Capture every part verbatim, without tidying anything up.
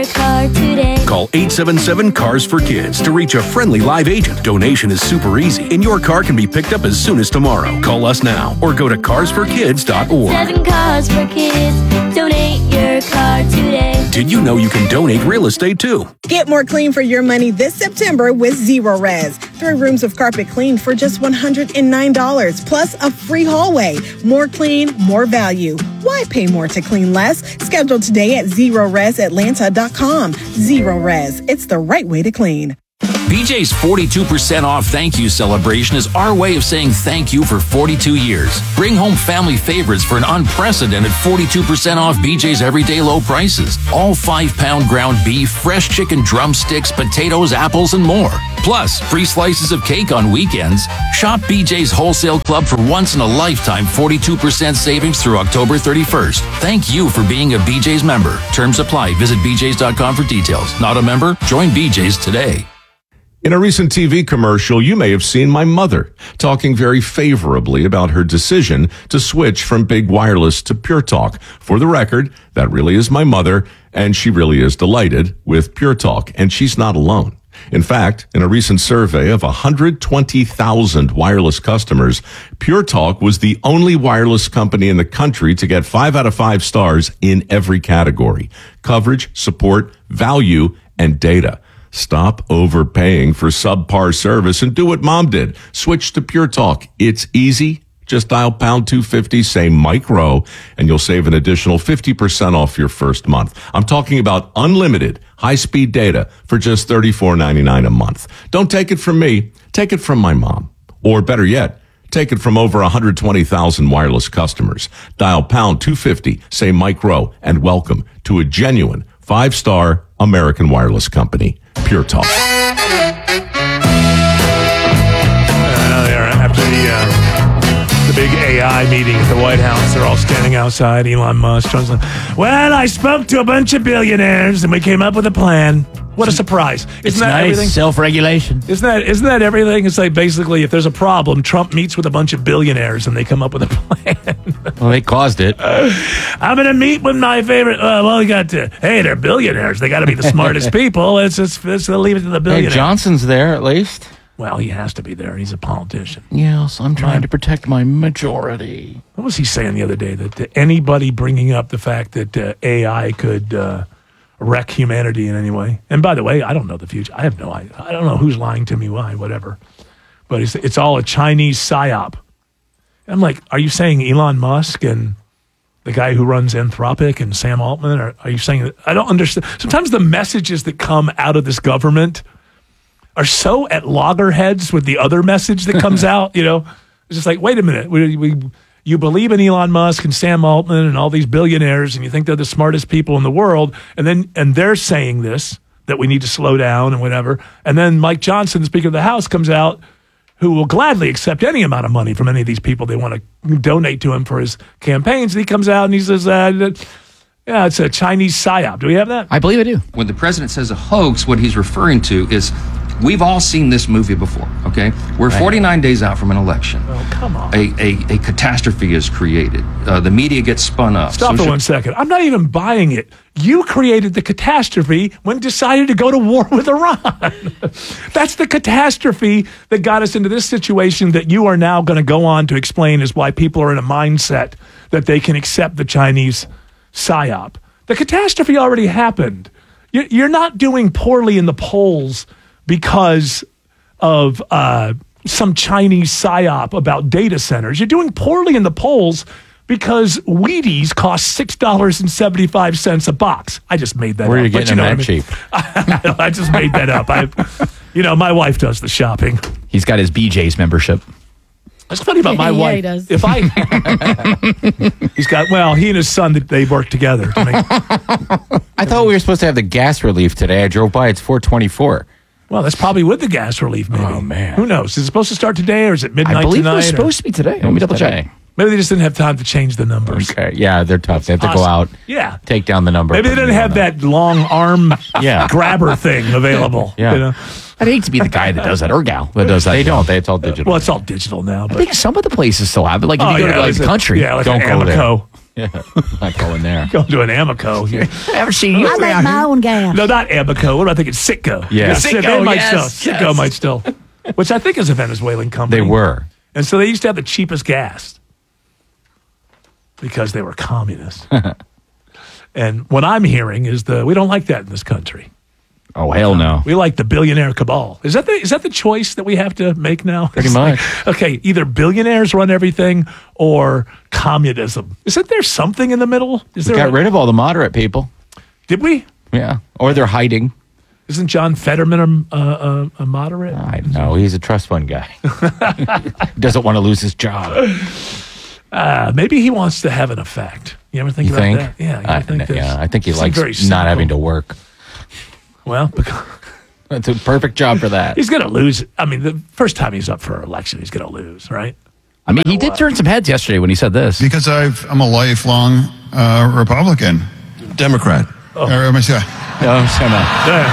your car today. Call eight seven seven, C A R S for Kids to reach a friendly live agent. Donation is super easy, and your car can be picked up as soon as tomorrow. Call us now or go to cars for kids dot org. Seven cars for kids. Donate your car today. Did you know you can donate real estate too? Get more clean for your money this September with Zero Res. Three rooms of carpet cleaned for just one hundred nine dollars, plus a free hallway. More clean, more value. Why pay more to clean less? Schedule today at zero res atlanta dot com. Zero Res. It's the right way to clean. B J's forty-two percent off thank you celebration is our way of saying thank you for forty-two years. Bring home family favorites for an unprecedented forty-two percent off B J's everyday low prices. All five-pound ground beef, fresh chicken drumsticks, potatoes, apples, and more. Plus, free slices of cake on weekends. Shop B J's Wholesale Club for once-in-a-lifetime forty-two percent savings through October thirty-first. Thank you for being a B J's member. Terms apply. Visit b j's dot com for details. Not a member? Join B J's today. In a recent T V commercial, you may have seen my mother talking very favorably about her decision to switch from Big Wireless to Pure Talk. For the record, that really is my mother, and she really is delighted with Pure Talk, and she's not alone. In fact, in a recent survey of one hundred twenty thousand wireless customers, Pure Talk was the only wireless company in the country to get five out of five stars in every category: coverage, support, value, and data. Stop overpaying for subpar service and do what Mom did. Switch to Pure Talk. It's easy. Just dial pound two fifty, say Mike Rowe, and you'll save an additional fifty percent off your first month. I'm talking about unlimited high-speed data for just thirty-four ninety-nine a month. Don't take it from me. Take it from my mom. Or better yet, take it from over one hundred twenty thousand wireless customers. Dial pound two fifty, say Mike Rowe, and welcome to a genuine five-star American wireless company. Pure Talk. Uh, there, after the uh, the big A I meeting at the White House, they're all standing outside. Elon Musk, Johnson. Well, I spoke to a bunch of billionaires, and we came up with a plan. What a surprise! Isn't it's that nice everything? Self-regulation. Isn't that isn't that everything? It's like basically, if there's a problem, Trump meets with a bunch of billionaires, and they come up with a plan. Well, they caused it. Uh, I'm going to meet with my favorite. Uh, well, we got to. Hey, they're billionaires. They got to be the smartest people. Let's just let's leave it to the Hey, billionaires. Johnson's there at least. Well, he has to be there. He's a politician. Yes, I'm trying to protect my majority. What was he saying the other day? That uh, anybody bringing up the fact that uh, A I could uh, wreck humanity in any way. And by the way, I don't know the future. I have no idea. I don't know who's lying to me, why, whatever. But it's, it's all a Chinese psyop. I'm like, are you saying Elon Musk and the guy who runs Anthropic and Sam Altman? Or are you saying that? I don't understand. Sometimes the messages that come out of this government are so at loggerheads with the other message that comes out. You know, it's just like, wait a minute. We, we You believe in Elon Musk and Sam Altman and all these billionaires, and you think they're the smartest people in the world, and then and they're saying this, that we need to slow down and whatever. And then Mike Johnson, the Speaker of the House, comes out, who will gladly accept any amount of money from any of these people they want to donate to him for his campaigns. And he comes out and he says, uh, yeah, it's a Chinese psyop. Do we have that? I believe I do. When the president says a hoax, what he's referring to is, we've all seen this movie before, okay? We're forty-nine days out from an election. Oh, come on. A, a, a catastrophe is created. Uh, the media gets spun up. Stop Social- for one second. I'm not even buying it. You created the catastrophe when decided to go to war with Iran. That's the catastrophe that got us into this situation that you are now going to go on to explain is why people are in a mindset that they can accept the Chinese psyop. The catastrophe already happened. You're not doing poorly in the polls because of uh, some Chinese psyop about data centers. You're doing poorly in the polls because Wheaties cost six dollars and seventy-five cents a box. I just made that Where up. are you getting know them what that I mean? I just made that up. I, you know, my wife does the shopping. He's got his B J's membership. It's funny about my Yeah, wife. he does. If I, he's got, well, he and his son, they work together. To make, I thought we were supposed to have the gas relief today. I drove by. It's four twenty-four. well, that's probably with the gas relief, maybe. Oh, man. Who knows? Is it supposed to start today or is it midnight I believe tonight? it was or- supposed to be today. Let me double check. Maybe they just didn't have time to change the numbers. Okay. Yeah, they're tough. They have to go Awesome. out, Yeah. take down the number. Maybe they didn't have that long arm Yeah. grabber thing available. Yeah. You know? I'd hate to be the guy that does that, or gal that does that. They don't. They, it's all digital. Well, it's all digital now. I But think some of the places still have it. Like if Oh, you go yeah, to like like the a- country, yeah, like don't an go there. Amoco. Yeah, not going there. Going to an Amoco. Yeah. Ever seen you I make around my here? own gas. No, not Amoco. What am I thinking? Citgo. Yeah. Citgo, Citgo, might yes, still. yes. Citgo might still. Which I think is a Venezuelan company. They were. And so they used to have the cheapest gas because they were communist. And what I'm hearing is the we don't like that in this country. Oh, hell no. We like the billionaire cabal. Is that the is that the choice that we have to make now? Pretty It's much. like, okay, either billionaires run everything or communism. Isn't there something in the middle? Is We there got a- rid of all the moderate people. Did we? Yeah. Or they're hiding. Isn't John Fetterman a, a, a moderate? I know. He's a trust fund guy. Doesn't want to lose his job. Uh, maybe he wants to have an effect. You ever think You about think? that? Yeah, you I, ever think yeah, this? I think he Seems likes very not cynical. having to work. Well, because That's a perfect job for that. he's going to lose. I mean, the first time he's up for election, he's going to lose, right? I mean, he did turn some heads yesterday when he said this. Because I've, I'm a lifelong uh, Republican. Democrat. Oh. Or am I saying- No, so no.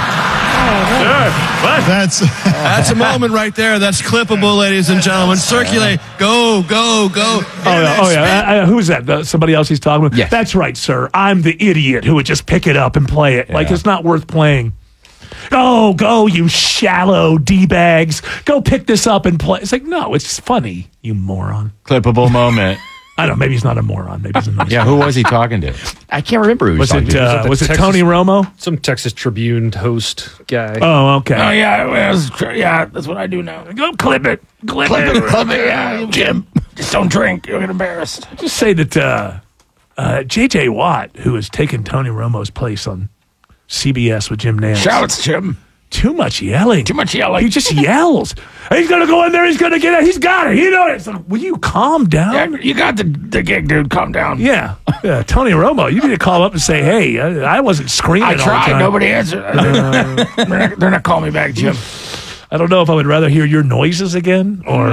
That's That's a moment right there. That's clippable, ladies and gentlemen. Circulate. Go, go, go. Oh, yeah. Oh, yeah. I, I, who's that? Uh, somebody else he's talking with? Yes. That's right, sir. I'm the idiot who would just pick it up and play it. Like, Yeah. it's not worth playing. Oh, go, you shallow D-bags. Go pick this up and play. It's like, no, it's funny, you moron. Clippable moment. I don't know. Maybe he's not a moron. Maybe he's a nice Yeah, who was he talking to? I can't remember who he was, Was talking it, to. uh, the was it Texas- Tony Romo? Some Texas Tribune host guy. Oh, okay. Oh, yeah, yeah, that's what I do now. Go clip it. Clip, Clip it. it, clip it, yeah, Jim. Just don't drink. You'll get embarrassed. Just say that uh, uh, J J Watt, who has taken Tony Romo's place on C B S with Jim Nance. Shouts, Jim. Too much yelling. Too much yelling. He just yells. He's going to go in there. He's going to get it. He's got it. You know it. It's like, will you calm down? Yeah, you got the, the gig, dude. Calm down. Yeah. yeah. Tony Romo, you need to call up and say, hey, I, I wasn't screaming I all the tried. time. Nobody answered. they're, not, they're not calling me back, Jim. I don't know if I would rather hear your noises again or, uh,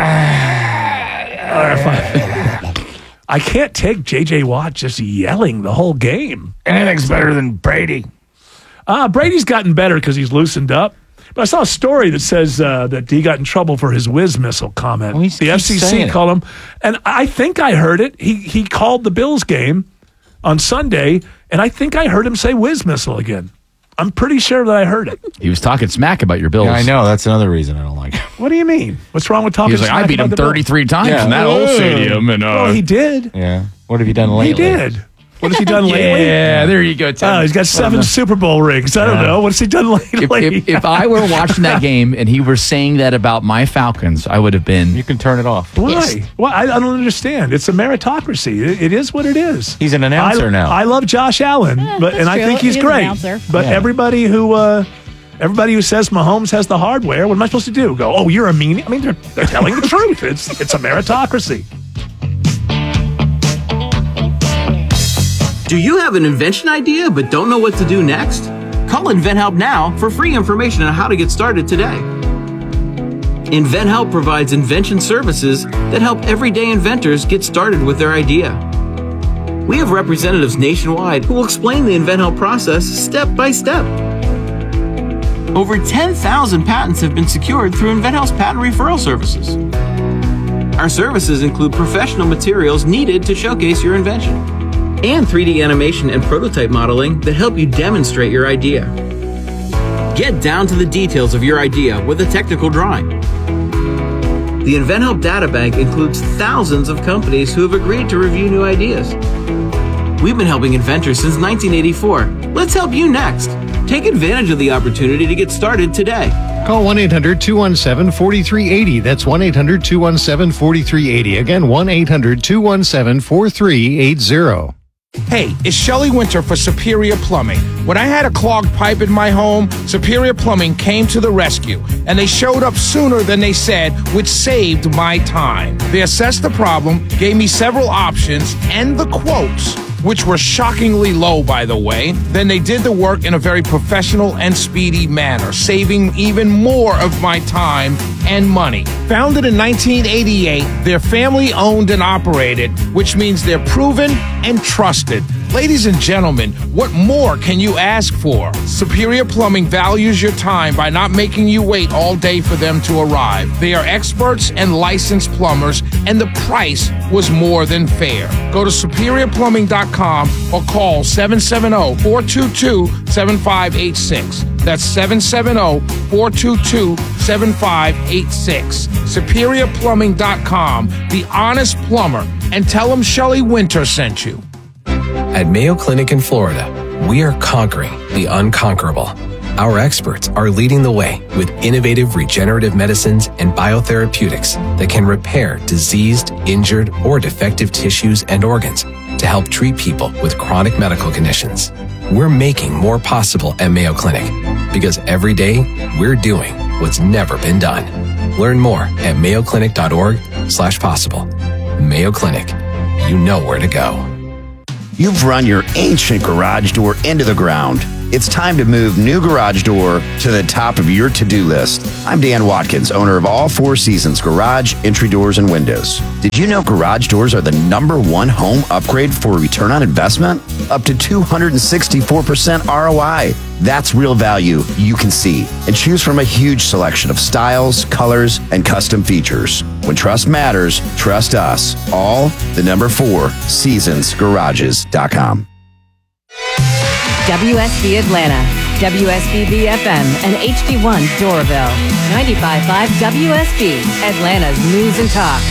or if I, I can't take J J Watt just yelling the whole game. Anything's better than Brady. Uh, Brady's gotten better because he's loosened up. But I saw a story that says uh, that he got in trouble for his whiz missile comment. Well, he's- the he's F C C saying it. called him, and I think I heard it. He he called the Bills game on Sunday, and I think I heard him say whiz missile again. I'm pretty sure that I heard it. He was talking smack about your Bills. Yeah, I know. That's another reason I don't like him. What do you mean? What's wrong with talking? He was like, I smack beat about him the Bills? thirty-three times Yeah. in that old stadium. And, uh, Well, he did. Yeah. What have you done lately? He did. What has he done lately? yeah, there you go, Tim. Oh, he's got seven Super Bowl rings. I don't Yeah. know. What's he done If, lately? if, if I were watching that game and he were saying that about my Falcons, I would have been. You can turn it off. Why? Well, I, I don't understand. It's a meritocracy. It, it is what it is. He's an announcer I, now. I love Josh Allen, but that's and I true. think he's He is an great. announcer. But Yeah. everybody who uh, everybody who says Mahomes has the hardware, what am I supposed to do? Go, oh, you're a meanie? I mean, they're, they're telling the truth. It's it's a meritocracy. Do you have an invention idea but don't know what to do next? Call InventHelp now for free information on how to get started today. InventHelp provides invention services that help everyday inventors get started with their idea. We have representatives nationwide who will explain the InventHelp process step by step. Over ten thousand patents have been secured through InventHelp's patent referral services. Our services include professional materials needed to showcase your invention, and three D animation and prototype modeling that help you demonstrate your idea. Get down to the details of your idea with a technical drawing. The InventHelp Data Bank includes thousands of companies who have agreed to review new ideas. We've been helping inventors since nineteen eighty-four. Let's help you next. Take advantage of the opportunity to get started today. Call one eight hundred two one seven four three eight zero. That's one eight hundred two one seven four three eight zero. Again, one eight hundred two one seven four three eight zero. Hey, it's Shelley Winter for Superior Plumbing. When I had a clogged pipe in my home, Superior Plumbing came to the rescue, and they showed up sooner than they said, which saved my time. They assessed the problem, gave me several options, and the quotes, which were shockingly low, by the way. Then they did the work in a very professional and speedy manner, saving even more of my time and money. Founded in nineteen eighty-eight, they're family owned and operated, which means they're proven and trusted. Ladies and gentlemen, what more can you ask for? Superior Plumbing values your time by not making you wait all day for them to arrive. They are experts and licensed plumbers, and the price was more than fair. Go to superior plumbing dot com or call seven seven zero, four two two, seven five eight six. That's seven seven zero, four two two, seven five eight six. superior plumbing dot com, the honest plumber, and tell them Shelley Winter sent you. At Mayo Clinic in Florida, we are conquering the unconquerable. Our experts are leading the way with innovative regenerative medicines and biotherapeutics that can repair diseased, injured, or defective tissues and organs to help treat people with chronic medical conditions. We're making more possible at Mayo Clinic because every day we're doing what's never been done. Learn more at mayo clinic dot org slash possible. Mayo Clinic, you know where to go. You've run your ancient garage door into the ground. It's time to move new garage door to the top of your to-do list. I'm Dan Watkins, owner of All Four Seasons Garage, Entry Doors, and Windows. Did you know garage doors are the number one home upgrade for return on investment? Up to two hundred sixty-four percent R O I. That's real value you can see. And choose from a huge selection of styles, colors, and custom features. When trust matters, trust us. All the number four seasons garages dot com. W S B Atlanta, W S B B F M, and H D one Doraville. ninety-five point five W S B, Atlanta's news and talk.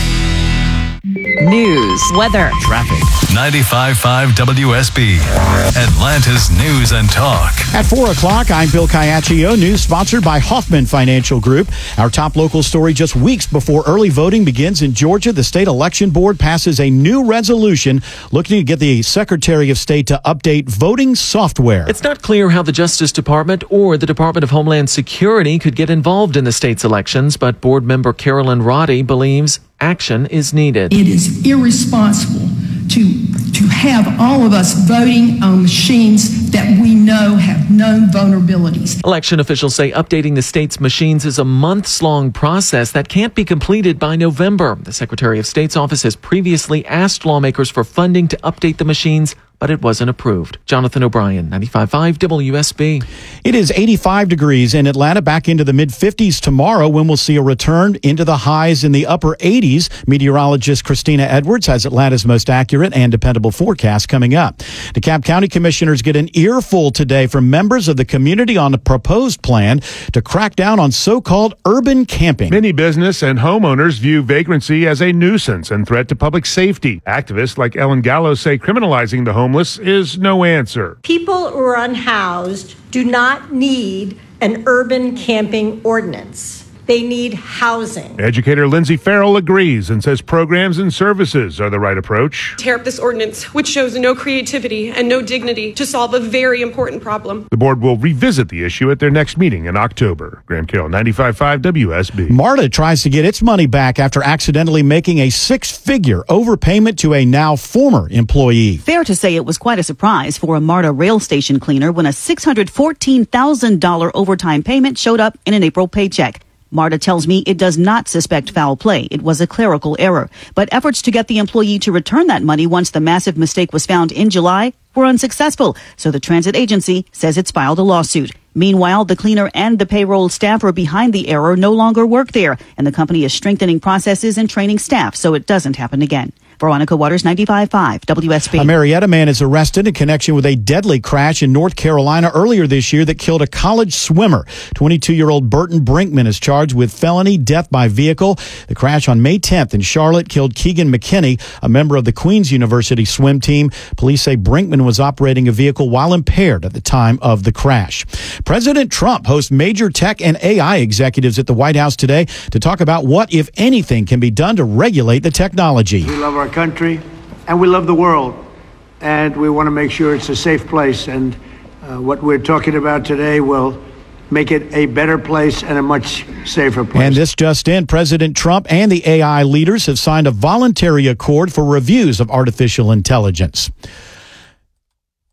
News, weather, traffic. ninety-five point five W S B, Atlanta's news and talk. At four o'clock, I'm Bill Caiaccio. News sponsored by Hoffman Financial Group. Our top local story: just weeks before early voting begins in Georgia, the state election board passes a new resolution looking to get the Secretary of State to update voting software. It's not clear how the Justice Department or the Department of Homeland Security could get involved in the state's elections, but board member Carolyn Roddy believes action is needed. It is irresponsible to to have all of us voting on machines that we know have known vulnerabilities. Election officials say updating the state's machines is a months-long process that can't be completed by November. The Secretary of State's office has previously asked lawmakers for funding to update the machines, but it wasn't approved. Jonathan O'Brien, ninety-five point five W S B. It is eighty-five degrees in Atlanta, back into the mid-fifties tomorrow when we'll see a return into the highs in the upper eighties. Meteorologist Christina Edwards has Atlanta's most accurate and dependable forecast coming up. DeKalb County commissioners get an earful today from members of the community on a proposed plan to crack down on so-called urban camping. Many business and homeowners view vagrancy as a nuisance and threat to public safety. Activists like Ellen Gallo say criminalizing the home is no answer. People who are unhoused do not need an urban camping ordinance. They need housing. Educator Lindsay Farrell agrees and says programs and services are the right approach. Tear up this ordinance, which shows no creativity and no dignity to solve a very important problem. The board will revisit the issue at their next meeting in October. Graham Carroll, ninety-five point five W S B. MARTA tries to get its money back after accidentally making a six-figure overpayment to a now former employee. Fair to say it was quite a surprise for a MARTA rail station cleaner when a six hundred fourteen thousand dollars overtime payment showed up in an April paycheck. MARTA tells me it does not suspect foul play. It was a clerical error. But efforts to get the employee to return that money once the massive mistake was found in July were unsuccessful. So the transit agency says it's filed a lawsuit. Meanwhile, the cleaner and the payroll staffer behind the error no longer work there, and the company is strengthening processes and training staff so it doesn't happen again. Veronica Waters, ninety-five point five W S B. A Marietta man is arrested in connection with a deadly crash in North Carolina earlier this year that killed a college swimmer. twenty-two-year-old Burton Brinkman is charged with felony death by vehicle. The crash on May tenth in Charlotte killed Keegan McKinney, a member of the Queen's University swim team. Police say Brinkman was operating a vehicle while impaired at the time of the crash. President Trump hosts major tech and A I executives at the White House today to talk about what, if anything, can be done to regulate the technology. We love our country and we love the world, and we want to make sure it's a safe place, and uh, what we're talking about today will make it a better place and a much safer place. And this just in, President Trump and the A I leaders have signed a voluntary accord for reviews of artificial intelligence.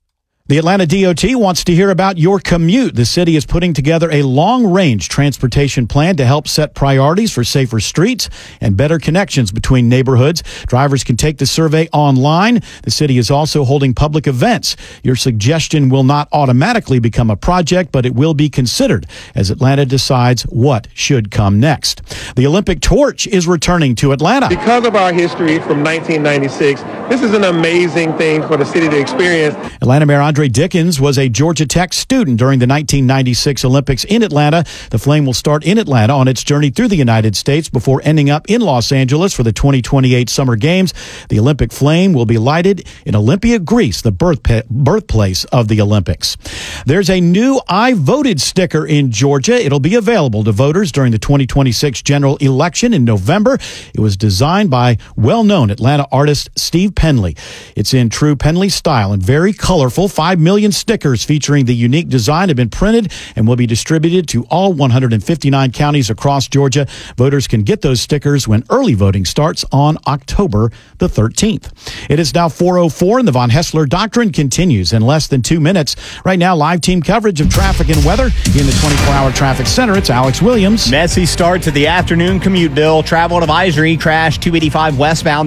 The Atlanta D O T wants to hear about your commute. The city is putting together a long-range transportation plan to help set priorities for safer streets and better connections between neighborhoods. Drivers can take the survey online. The city is also holding public events. Your suggestion will not automatically become a project, but it will be considered as Atlanta decides what should come next. The Olympic torch is returning to Atlanta. Because of our history from nineteen ninety-six, this is an amazing thing for the city to experience. Atlanta Mayor Andre Dickens was a Georgia Tech student during the nineteen ninety-six Olympics in Atlanta. The flame will start in Atlanta on its journey through the United States before ending up in Los Angeles for the twenty twenty-eight Summer Games. The Olympic flame will be lighted in Olympia, Greece, the birth birthplace of the Olympics. There's a new I Voted sticker in Georgia. It'll be available to voters during the twenty twenty-six general election in November. It was designed by well-known Atlanta artist Steve Penley. It's in true Penley style and very colorful. Five million stickers featuring the unique design have been printed and will be distributed to all one hundred fifty-nine counties across Georgia. Voters can get those stickers when early voting starts on October the thirteenth. It is now four oh four and the Von Hessler Doctrine continues in less than two minutes. Right now, live team coverage of traffic and weather in the twenty-four hour traffic center. It's Alex Williams. Messy start to the afternoon commute, Bill. Travel advisory crash two eighty-five westbound.